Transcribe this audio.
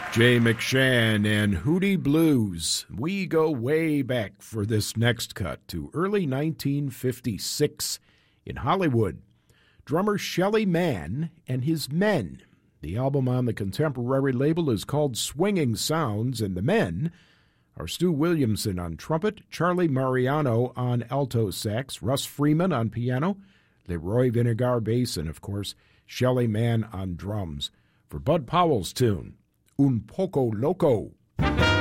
Jay McShann and Hootie Blues. We go way back for this next cut to early 1956 in Hollywood. Drummer Shelly Manne and His Men. The album on the Contemporary label is called Swinging Sounds, and the Men are Stu Williamson on trumpet, Charlie Mariano on alto sax, Russ Freeman on piano, Leroy Vinegar bass, and of course, Shelly Manne on drums. For Bud Powell's tune, Un Poco Loco.